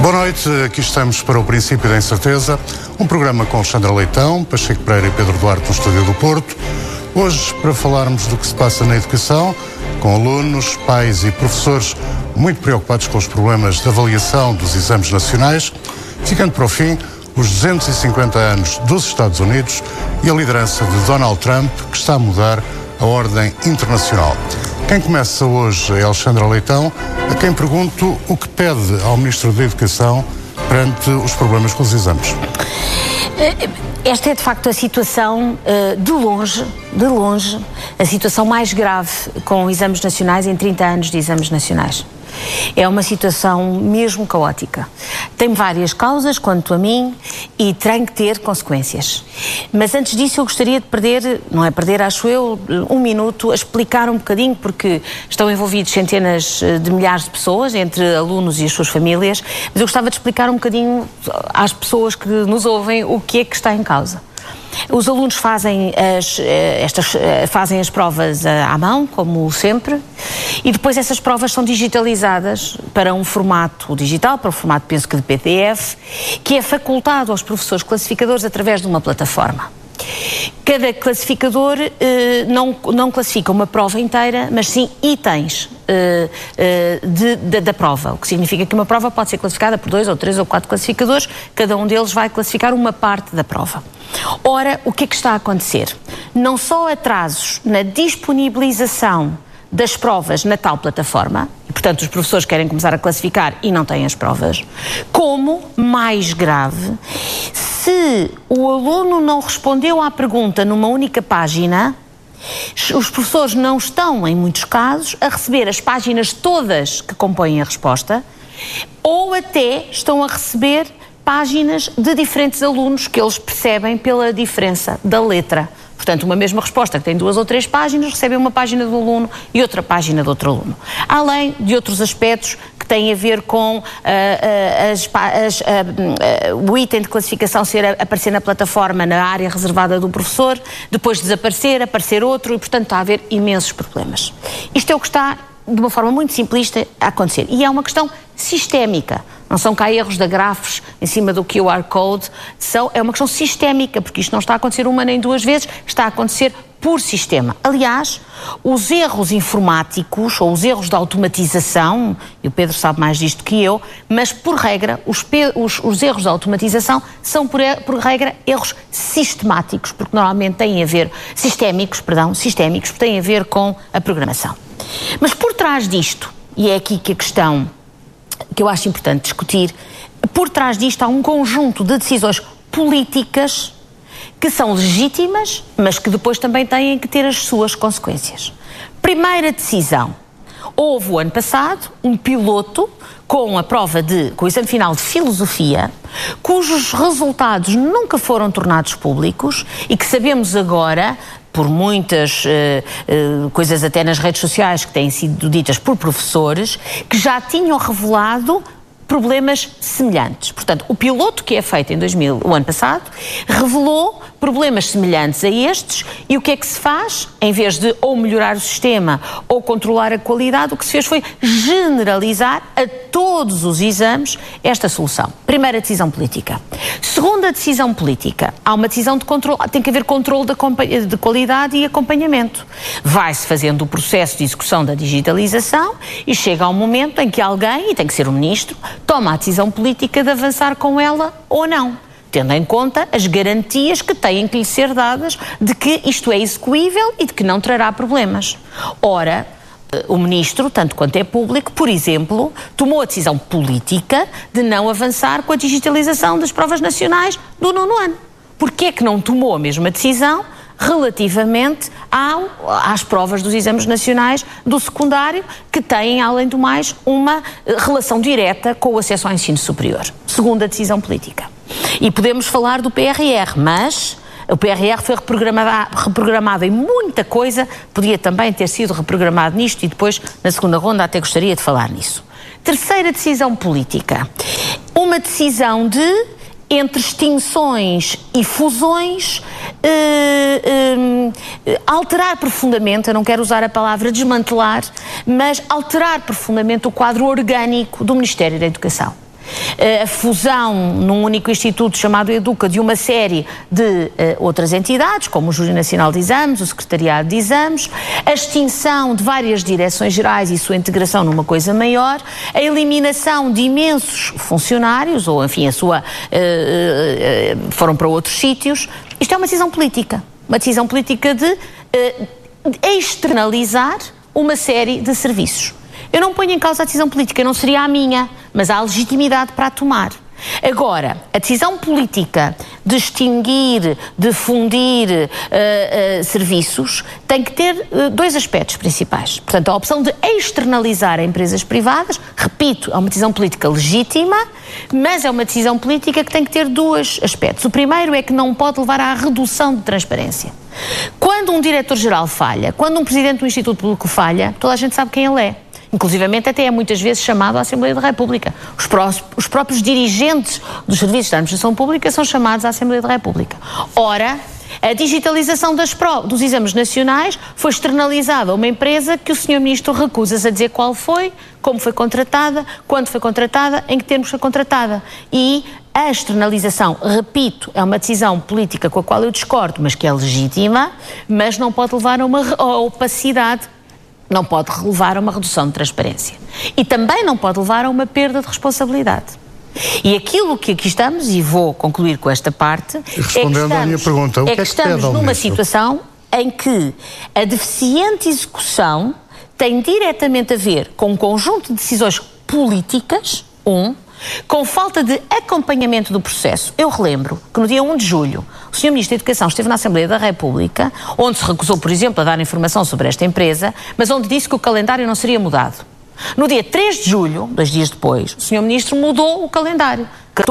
Boa noite, aqui estamos para o Princípio da Incerteza, um programa com Alexandra Leitão, Pacheco Pereira e Pedro Duarte no Estúdio do Porto. Hoje para falarmos do que se passa na educação, com alunos, pais e professores muito preocupados com os problemas de avaliação dos exames nacionais, ficando para o fim os 250 anos dos Estados Unidos e a liderança de Donald Trump, que está a mudar a ordem internacional. Quem começa hoje é Alexandra Leitão, a quem pergunto o que pede ao Ministro da Educação perante os problemas com os exames. Esta é de facto a situação, de longe, a situação mais grave com exames nacionais em 30 anos de exames nacionais. É uma situação mesmo caótica. Tem várias causas, quanto a mim, e tem que ter consequências. Mas antes disso eu gostaria de acho eu, um minuto a explicar um bocadinho, porque estão envolvidos centenas de milhares de pessoas, entre alunos e as suas famílias, mas eu gostava de explicar um bocadinho às pessoas que nos ouvem o que é que está em causa. Os alunos fazem as provas à mão, como sempre, e depois essas provas são digitalizadas para um formato digital, para um formato, penso que de PDF, que é facultado aos professores classificadores através de uma plataforma. Cada classificador não classifica uma prova inteira, mas sim itens da prova, o que significa que uma prova pode ser classificada por 2 ou 3 ou 4 classificadores, cada um deles vai classificar uma parte da prova. Ora, o que é que está a acontecer? Não só atrasos na disponibilização das provas na tal plataforma, e portanto os professores querem começar a classificar e não têm as provas, como, mais grave, se o aluno não respondeu à pergunta numa única página, os professores não estão, em muitos casos, a receber as páginas todas que compõem a resposta, ou até estão a receber páginas de diferentes alunos que eles percebem pela diferença da letra. Portanto, uma mesma resposta que tem 2 ou 3 páginas, recebem uma página do aluno e outra página de outro aluno. Além de outros aspectos que têm a ver com o item de classificação aparecer na plataforma, na área reservada do professor, depois desaparecer, aparecer outro, e portanto está a haver imensos problemas. Isto é o que está, de uma forma muito simplista, a acontecer. E é uma questão sistémica. Não são cá erros de grafos em cima do QR Code, é uma questão sistémica, porque isto não está a acontecer uma nem 2 vezes, está a acontecer por sistema. Aliás, os erros informáticos, ou os erros de automatização, e o Pedro sabe mais disto que eu, mas por regra, os erros de automatização são por regra erros sistemáticos, porque normalmente têm a ver, sistémicos, porque têm a ver com a programação. Mas por trás disto, e é aqui que a questão que eu acho importante discutir, por trás disto há um conjunto de decisões políticas que são legítimas, mas que depois também têm que ter as suas consequências. Primeira decisão. Houve o ano passado um piloto com o exame final de filosofia, cujos resultados nunca foram tornados públicos e que sabemos agora, por muitas coisas até nas redes sociais que têm sido ditas por professores, que já tinham revelado problemas semelhantes. Portanto, o piloto que é feito o ano passado, revelou problemas semelhantes a estes, e o que é que se faz? Em vez de ou melhorar o sistema ou controlar a qualidade, o que se fez foi generalizar a todos os exames esta solução. Primeira decisão política. Segunda decisão política. Há uma decisão de controle, tem que haver controle de qualidade e acompanhamento. Vai-se fazendo o processo de execução da digitalização e chega ao momento em que alguém, e tem que ser o ministro, toma a decisão política de avançar com ela ou não, tendo em conta as garantias que têm que lhe ser dadas de que isto é execuível e de que não trará problemas. Ora, o ministro, tanto quanto é público, por exemplo, tomou a decisão política de não avançar com a digitalização das provas nacionais do 9º ano. Porquê é que não tomou a mesma decisão relativamente às provas dos exames nacionais do secundário, que têm, além do mais, uma relação direta com o acesso ao ensino superior? Segunda decisão política. E podemos falar do PRR, mas o PRR foi reprogramado em muita coisa, podia também ter sido reprogramado nisto, e depois, na segunda ronda, até gostaria de falar nisso. Terceira decisão política. Uma decisão de, entre extinções e fusões, alterar profundamente, eu não quero usar a palavra desmantelar, mas alterar profundamente o quadro orgânico do Ministério da Educação. a fusão num único instituto chamado Educa de uma série de outras entidades, como o Júri Nacional de Exames, o Secretariado de Exames, a extinção de várias direções gerais e sua integração numa coisa maior, a eliminação de imensos funcionários, ou enfim, foram para outros sítios. Isto é uma decisão política de externalizar uma série de serviços. Eu não ponho em causa a decisão política, não seria a minha, mas há legitimidade para a tomar. Agora, a decisão política de extinguir, de fundir serviços tem que ter dois aspectos principais. Portanto, a opção de externalizar a empresas privadas, repito, é uma decisão política legítima, mas é uma decisão política que tem que ter dois aspectos. O primeiro é que não pode levar à redução de transparência. Quando um diretor-geral falha, quando um presidente do Instituto Público falha, toda a gente sabe quem ele é. Inclusivamente até é muitas vezes chamado à Assembleia da República. Os próprios dirigentes dos serviços de administração pública são chamados à Assembleia da República. Ora, a digitalização dos exames nacionais foi externalizada a uma empresa que o Sr. Ministro recusa-se a dizer qual foi, como foi contratada, quando foi contratada, em que termos foi contratada. E a externalização, repito, é uma decisão política com a qual eu discordo, mas que é legítima, mas não pode levar a uma opacidade, não pode levar a uma redução de transparência. E também não pode levar a uma perda de responsabilidade. E aquilo que aqui estamos, e vou concluir com esta parte, respondendo à minha pergunta, o que é que estamos numa situação em que a deficiente execução tem diretamente a ver com um conjunto de decisões políticas, com falta de acompanhamento do processo. Eu relembro que no dia 1 de julho o Sr. Ministro da Educação esteve na Assembleia da República, onde se recusou, por exemplo, a dar informação sobre esta empresa, mas onde disse que o calendário não seria mudado. No dia 3 de julho, 2 dias depois, o Sr. Ministro mudou o calendário.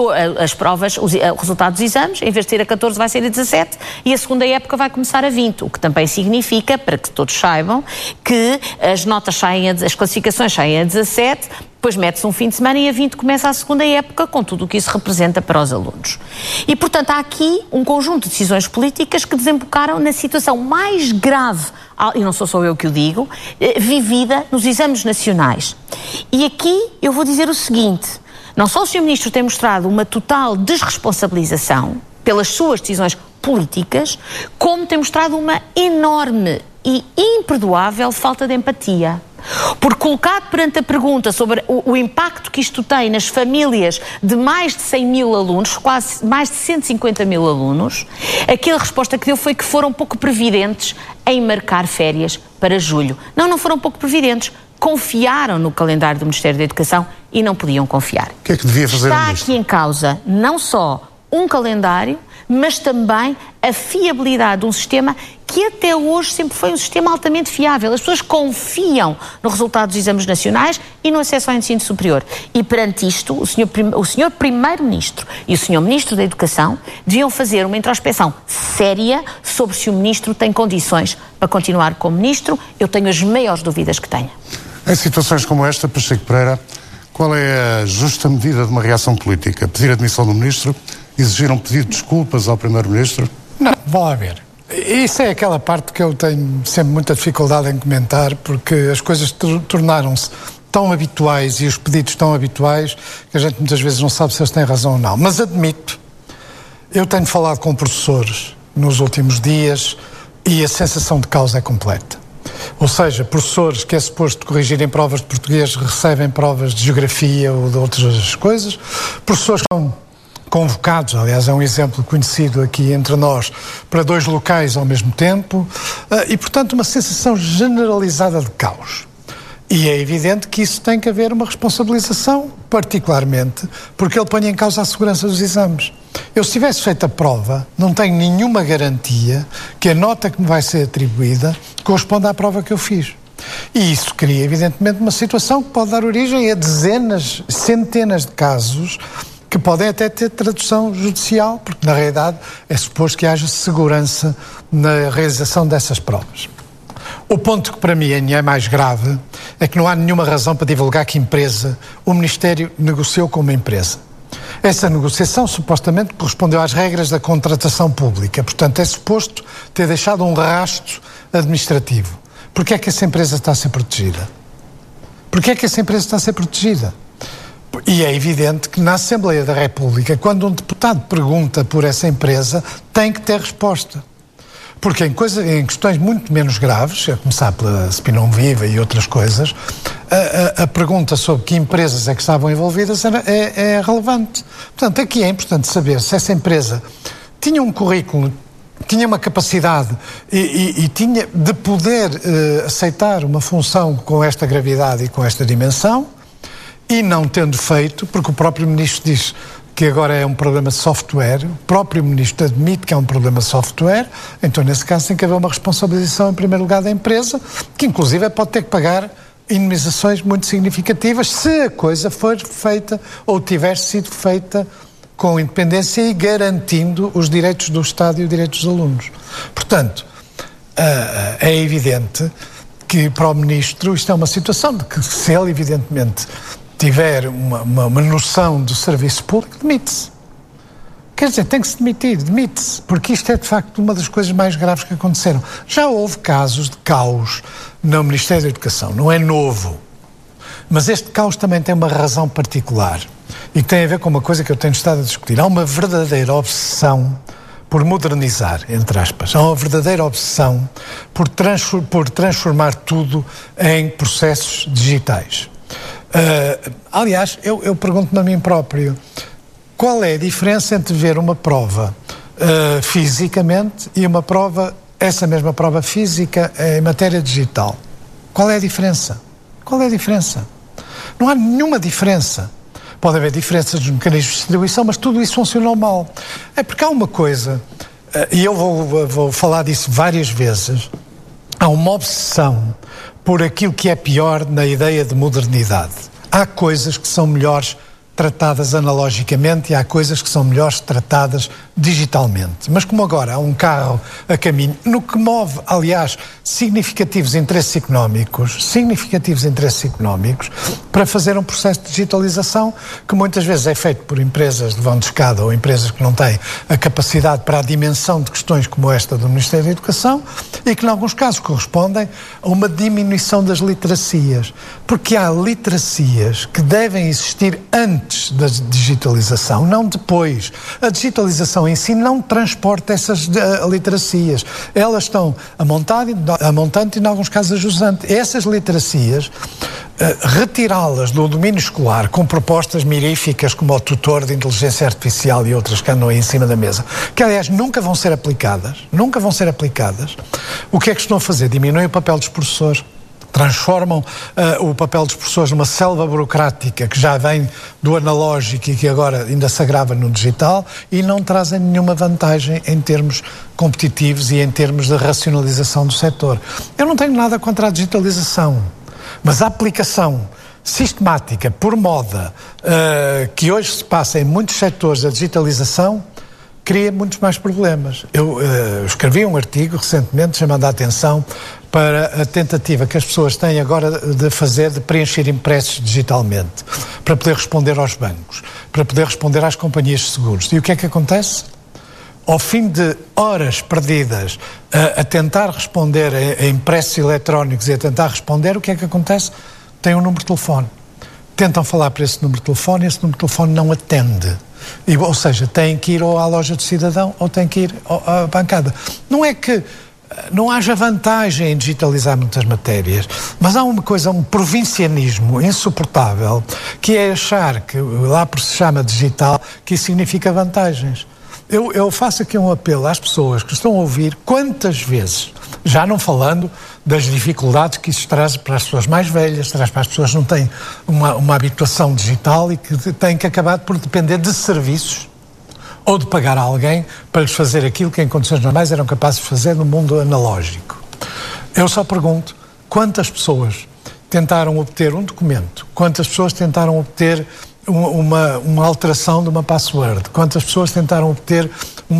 As provas, o resultado dos exames, em vez de ser a 14 vai ser a 17 e a segunda época vai começar a 20, o que também significa, para que todos saibam, que as notas as classificações saem a 17, depois mete-se um fim de semana e a 20 começa a segunda época, com tudo o que isso representa para os alunos. E, portanto, há aqui um conjunto de decisões políticas que desembocaram na situação mais grave, e não sou só eu que o digo, vivida nos exames nacionais. E aqui eu vou dizer o seguinte: não só o Sr. Ministro tem mostrado uma total desresponsabilização pelas suas decisões políticas, como tem mostrado uma enorme e imperdoável falta de empatia. Por colocado perante a pergunta sobre o impacto que isto tem nas famílias de mais de 100 mil alunos, quase mais de 150 mil alunos, aquela resposta que deu foi que foram pouco previdentes em marcar férias para julho. Não foram pouco previdentes. Confiaram no calendário do Ministério da Educação e não podiam confiar. O que é que devia fazer o Ministro? Está aqui em causa não só um calendário, mas também a fiabilidade de um sistema que até hoje sempre foi um sistema altamente fiável. As pessoas confiam no resultado dos exames nacionais e no acesso ao ensino superior. E perante isto, o Sr. Primeiro-Ministro e o Sr. Ministro da Educação deviam fazer uma introspeção séria sobre se o Ministro tem condições para continuar como Ministro. Eu tenho as maiores dúvidas que tenha. Em situações como esta, Pacheco Pereira, qual é a justa medida de uma reação política? Pedir a demissão do Ministro? Exigir um pedido de desculpas ao Primeiro-Ministro? Não, vão lá ver. Isso é aquela parte que eu tenho sempre muita dificuldade em comentar, porque as coisas tornaram-se tão habituais e os pedidos tão habituais que a gente muitas vezes não sabe se eles têm razão ou não. Mas admito, eu tenho falado com professores nos últimos dias e a sensação de causa é completa. Ou seja, professores que é suposto corrigirem provas de português recebem provas de geografia ou de outras coisas, professores que são convocados, aliás é um exemplo conhecido aqui entre nós, para 2 locais ao mesmo tempo, e portanto uma sensação generalizada de caos. E é evidente que isso tem que haver uma responsabilização, particularmente porque ele põe em causa a segurança dos exames. Eu, se tivesse feito a prova, não tenho nenhuma garantia que a nota que me vai ser atribuída corresponda à prova que eu fiz. E isso cria, evidentemente, uma situação que pode dar origem a dezenas, centenas de casos que podem até ter tradução judicial, porque, na realidade, é suposto que haja segurança na realização dessas provas. O ponto que, para mim, é mais grave é que não há nenhuma razão para divulgar que empresa o Ministério negociou com uma empresa. Essa negociação, supostamente, correspondeu às regras da contratação pública. Portanto, é suposto ter deixado um rastro administrativo. Porquê é que essa empresa está a ser protegida? Porquê é que essa empresa está a ser protegida? E é evidente que na Assembleia da República, quando um deputado pergunta por essa empresa, tem que ter resposta. Porque em questões muito menos graves, a começar pela Spinão Viva e outras coisas, a pergunta sobre que empresas é que estavam envolvidas é relevante. Portanto, aqui é importante saber se essa empresa tinha um currículo, tinha uma capacidade e tinha de poder aceitar uma função com esta gravidade e com esta dimensão, e não tendo feito, porque o próprio Ministro diz que agora é um problema de software, o próprio Ministro admite que é um problema de software, então nesse caso tem que haver uma responsabilização em primeiro lugar da empresa, que inclusive pode ter que pagar indemnizações muito significativas se a coisa for feita ou tiver sido feita com independência e garantindo os direitos do Estado e os direitos dos alunos. Portanto, é evidente que para o Ministro isto é uma situação de que se ele evidentemente tiver uma noção do serviço público, demite-se. Quer dizer, tem que se demitir, demite-se, porque isto é de facto uma das coisas mais graves que aconteceram. Já houve casos de caos no Ministério da Educação, não é novo, mas este caos também tem uma razão particular e que tem a ver com uma coisa que eu tenho estado a discutir. Há uma verdadeira obsessão por modernizar, entre aspas, há uma verdadeira obsessão por transformar tudo em processos digitais. Aliás, eu pergunto-me a mim próprio, qual é a diferença entre ver uma prova fisicamente e uma prova, essa mesma prova física em matéria digital? Qual é a diferença? Qual é a diferença? Não há nenhuma diferença. Pode haver diferenças dos mecanismos de distribuição, mas tudo isso funcionou mal. É porque há uma coisa, e eu vou falar disso várias vezes, há uma obsessão por aquilo que é pior na ideia de modernidade. Há coisas que são melhores tratadas analogicamente e há coisas que são melhores tratadas digitalmente. Mas como agora há um carro a caminho, no que move, aliás, significativos interesses económicos, para fazer um processo de digitalização que muitas vezes é feito por empresas de vão de escada ou empresas que não têm a capacidade para a dimensão de questões como esta do Ministério da Educação e que, em alguns casos, correspondem a uma diminuição das literacias. Porque há literacias que devem existir antes da digitalização, não depois. A digitalização em si não transporta essas literacias. Elas estão a montante e, em alguns casos, a jusante. Essas literacias, retirá-las do domínio escolar com propostas miríficas como o tutor de inteligência artificial e outras que andam aí em cima da mesa, que, aliás, nunca vão ser aplicadas, o que é que estão a fazer? Diminuem o papel dos professores, transformam o papel dos professores numa selva burocrática que já vem do analógico e que agora ainda se agrava no digital e não trazem nenhuma vantagem em termos competitivos e em termos de racionalização do setor. Eu não tenho nada contra a digitalização, mas a aplicação sistemática, por moda, que hoje se passa em muitos setores da digitalização, cria muitos mais problemas. Eu escrevi um artigo recentemente chamando a atenção para a tentativa que as pessoas têm agora de preencher impressos digitalmente, para poder responder aos bancos, para poder responder às companhias de seguros. E o que é que acontece? Ao fim de horas perdidas a tentar responder a impressos eletrónicos e a tentar responder, o que é que acontece? Tem um número de telefone. Tentam falar para esse número de telefone e esse número de telefone não atende. Ou seja, têm que ir ou à loja do cidadão ou têm que ir à bancada. Não é que não haja vantagem em digitalizar muitas matérias, mas há uma coisa, um provincianismo insuportável, que é achar que lá por se chama digital, que isso significa vantagens. Eu faço aqui um apelo às pessoas que estão a ouvir, quantas vezes, já não falando das dificuldades que isso traz para as pessoas mais velhas, traz para as pessoas que não têm uma habituação digital e que têm que acabar por depender de serviços ou de pagar a alguém para lhes fazer aquilo que em condições normais eram capazes de fazer no mundo analógico. Eu só pergunto, quantas pessoas tentaram obter um documento, quantas pessoas tentaram obter uma alteração de uma password, quantas pessoas tentaram obter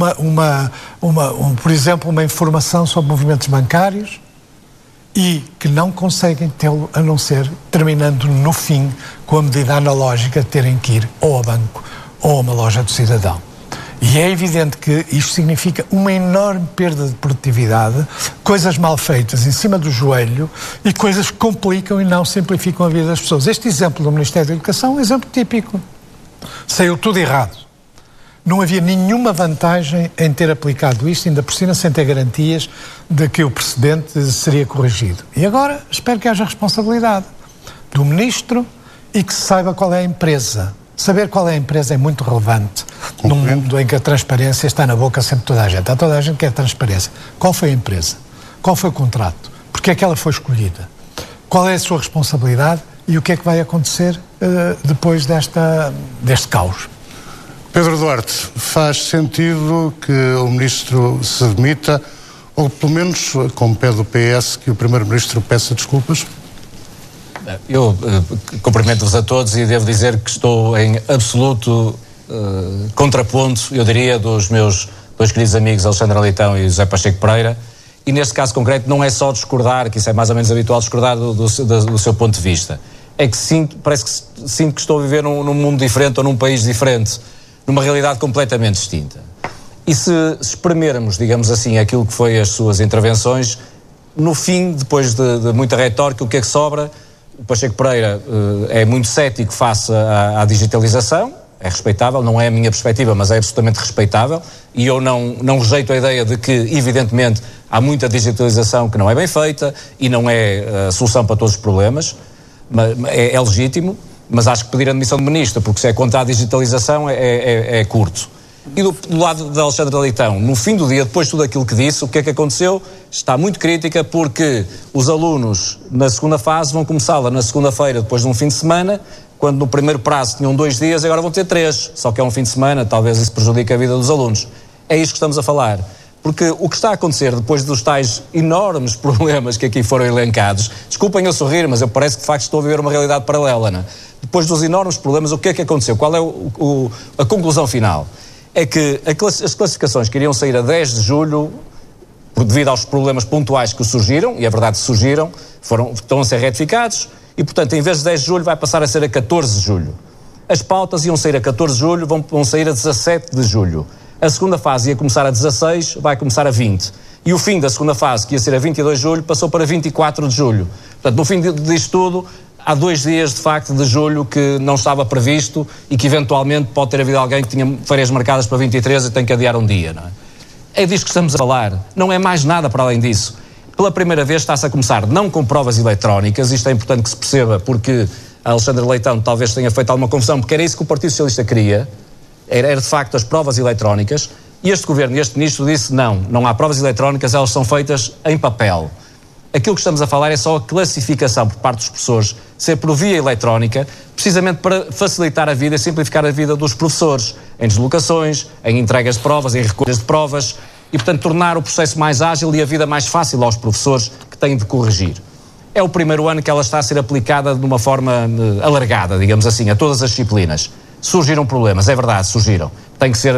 por exemplo, uma informação sobre movimentos bancários e que não conseguem tê-lo, a não ser terminando no fim com a medida analógica de terem que ir ou ao banco ou a uma loja do cidadão. E é evidente que isto significa uma enorme perda de produtividade, coisas mal feitas em cima do joelho e coisas que complicam e não simplificam a vida das pessoas. Este exemplo do Ministério da Educação é um exemplo típico. Saiu tudo errado. Não havia nenhuma vantagem em ter aplicado isto, ainda por cima sem ter garantias de que o precedente seria corrigido. E agora espero que haja responsabilidade do Ministro e que se saiba qual é a empresa. Saber qual é a empresa é muito relevante num mundo em que a transparência está na boca sempre de toda a gente. Toda a gente quer transparência. Qual foi a empresa? Qual foi o contrato? Porque é que ela foi escolhida? Qual é a sua responsabilidade e o que é que vai acontecer depois deste caos? Pedro Duarte, faz sentido que o Ministro se demita, ou pelo menos, como pede o PS, que o Primeiro-Ministro peça desculpas? Eu cumprimento-vos a todos e devo dizer que estou em absoluto contraponto, eu diria, dos meus dois queridos amigos Alexandre Leitão e José Pacheco Pereira, e neste caso concreto não é só discordar, que isso é mais ou menos habitual discordar do seu ponto de vista. É que parece que sinto que estou a viver num mundo diferente ou num país diferente, numa realidade completamente distinta. E se espremermos, digamos assim, aquilo que foi as suas intervenções, no fim, depois de muita retórica, o que é que sobra? O Pacheco Pereira é muito cético face à digitalização, é respeitável, não é a minha perspectiva, mas é absolutamente respeitável, e eu não rejeito a ideia de que, evidentemente, há muita digitalização que não é bem feita e não é a solução para todos os problemas, é legítimo, mas acho que pedir a demissão do Ministro, porque se é contra a digitalização, é curto. E do lado de Alexandre Leitão, no fim do dia, depois de tudo aquilo que disse, o que é que aconteceu? Está muito crítica porque os alunos na segunda fase vão começá-la na segunda-feira, depois de um fim de semana, quando no primeiro prazo tinham 2 dias, agora vão ter 3, só que é um fim de semana, talvez isso prejudique a vida dos alunos. É isto que estamos a falar. Porque o que está a acontecer depois dos tais enormes problemas que aqui foram elencados, desculpem eu sorrir, mas eu parece que de facto estou a viver uma realidade paralela, não é? Depois dos enormes problemas, o que é que aconteceu? Qual é a conclusão final? É que as classificações que iriam sair a 10 de julho, devido aos problemas pontuais que surgiram, e é verdade que surgiram, estão a ser retificados, e portanto em vez de 10 de julho vai passar a ser a 14 de julho. As pautas iam sair a 14 de julho, vão sair a 17 de julho. A segunda fase ia começar a 16, vai começar a 20. E o fim da segunda fase, que ia ser a 22 de julho, passou para 24 de julho. Portanto, no fim disto tudo, há 2 dias, de facto, de julho que não estava previsto e que, eventualmente, pode ter havido alguém que tinha férias marcadas para 23 e tem que adiar um dia, não é? É disso que estamos a falar. Não é mais nada para além disso. Pela primeira vez está-se a começar não com provas eletrónicas, isto é importante que se perceba, porque Alexandre Leitão talvez tenha feito alguma confusão, porque era isso que o Partido Socialista queria. Era de facto as provas eletrónicas, e este governo e este ministro disse não há provas eletrónicas, elas são feitas em papel. Aquilo que estamos a falar é só a classificação por parte dos professores ser por via eletrónica, precisamente para facilitar a vida e simplificar a vida dos professores, em deslocações, em entregas de provas, em recolhas de provas, e portanto tornar o processo mais ágil e a vida mais fácil aos professores que têm de corrigir. É o primeiro ano que ela está a ser aplicada de uma forma alargada, digamos assim, a todas as disciplinas. Surgiram problemas, é verdade, surgiram. Têm que ser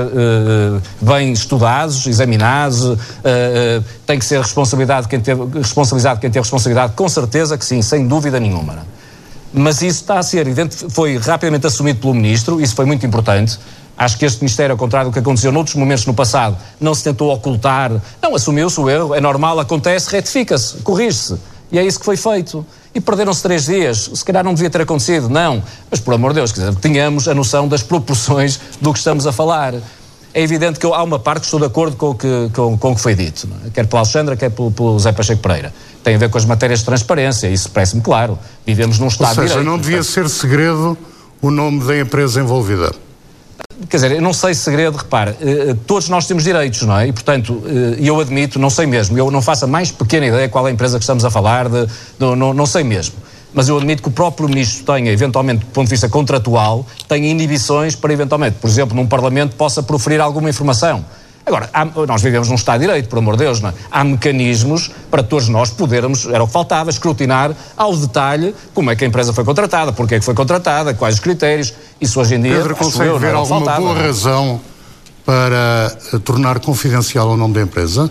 bem estudados, examinados, tem que ser responsabilizado quem teve responsabilidade, com certeza que sim, sem dúvida nenhuma. Mas isso está a ser, foi rapidamente assumido pelo Ministro, isso foi muito importante. Acho que este Ministério, ao contrário do que aconteceu noutros momentos no passado, não se tentou ocultar, não, assumiu-se o erro, é normal, acontece, retifica-se, corrige-se. E é isso que foi feito. E perderam-se 3 dias. Se calhar não devia ter acontecido, não. Mas, por amor de Deus, quer dizer, tenhamos a noção das proporções do que estamos a falar. É evidente que há uma parte que estou de acordo com o que foi dito, não é? Quer pela Alexandra, quer pelo José Pacheco Pereira. Tem a ver com as matérias de transparência, isso parece-me claro. Vivemos num Estado de Direito. Ou seja, não devia ser segredo o nome da empresa envolvida. Quer dizer, eu não sei segredo, repare, todos nós temos direitos, não é? E, portanto, eu admito, não sei mesmo, eu não faço a mais pequena ideia qual é a empresa que estamos a falar, não sei mesmo. Mas eu admito que o próprio Ministro tenha, eventualmente, do ponto de vista contratual, tenha inibições para, eventualmente, por exemplo, num Parlamento, possa proferir alguma informação. Agora, nós vivemos num Estado de Direito, por amor de Deus, não é? Há mecanismos para todos nós podermos, era o que faltava, escrutinar ao detalhe como é que a empresa foi contratada, porque é que foi contratada, quais os critérios. Isso hoje em dia, Pedro, consegue ver alguma boa razão para tornar confidencial o nome da empresa?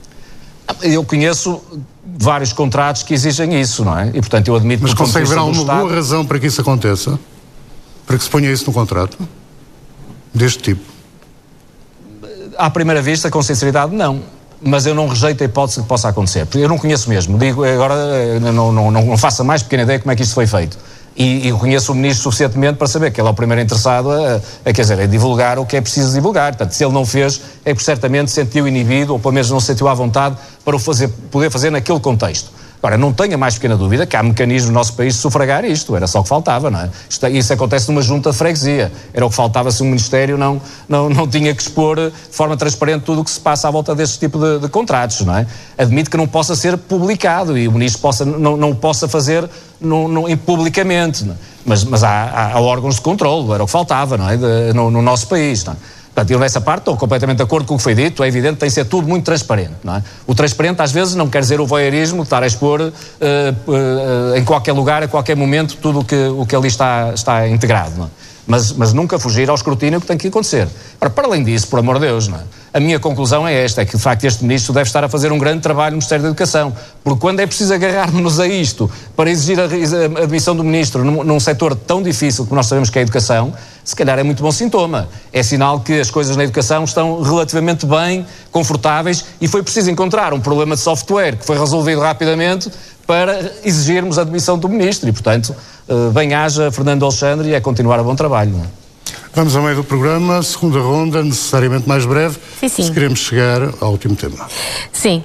Eu conheço vários contratos que exigem isso, não é? E, portanto, eu admito... Mas consegue ver alguma boa razão para que isso aconteça? Para que se ponha isso no contrato? Deste tipo? à primeira vista, com sinceridade, não. Mas eu não rejeito a hipótese que possa acontecer. Porque eu não conheço mesmo. Digo, agora não faço a mais pequena ideia como é que isto foi feito. E eu conheço o Ministro suficientemente para saber que ele é o primeiro interessado a divulgar o que é preciso divulgar. Portanto, se ele não fez, é porque certamente se sentiu inibido, ou pelo menos não se sentiu à vontade para poder fazer naquele contexto. Agora, não tenho a mais pequena dúvida que há mecanismos no nosso país de sufragar isto, era só o que faltava, não é? Isso acontece numa junta de freguesia, era o que faltava se o Ministério não tinha que expor de forma transparente tudo o que se passa à volta deste tipo de contratos, não é? Admito que não possa ser publicado e o Ministro não o possa fazer publicamente, não é? Mas há órgãos de controle, era o que faltava, não é? No nosso país, não é? Portanto, eu nessa parte estou completamente de acordo com o que foi dito, é evidente, tem que ser tudo muito transparente, não é? O transparente às vezes não quer dizer o voyeurismo, estar a expor em qualquer lugar, a qualquer momento, tudo o que ali está integrado, não é? Mas nunca fugir ao escrutínio que tem que acontecer. Ora, para além disso, por amor de Deus, não é? A minha conclusão é esta, é que de facto este Ministro deve estar a fazer um grande trabalho no Ministério da Educação, porque quando é preciso agarrar-nos a isto para exigir a admissão do Ministro num setor tão difícil como nós sabemos que é a educação, se calhar é muito bom sintoma. É sinal que as coisas na educação estão relativamente bem, confortáveis, e foi preciso encontrar um problema de software que foi resolvido rapidamente para exigirmos a admissão do Ministro e, portanto, bem-haja Fernando Alexandre e é continuar a bom trabalho. Não é? Vamos ao meio do programa, segunda ronda, necessariamente mais breve, sim. Se queremos chegar ao último tema. Sim.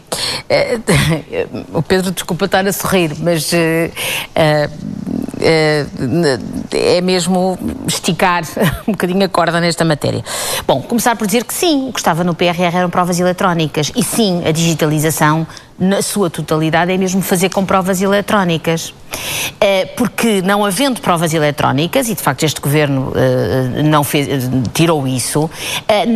O Pedro, desculpa estar a sorrir, mas é mesmo esticar um bocadinho a corda nesta matéria. Bom, começar por dizer que sim, o que estava no PRR eram provas eletrónicas e sim, a digitalização na sua totalidade é mesmo fazer com provas eletrónicas. Porque não havendo provas eletrónicas, e de facto este governo tirou isso,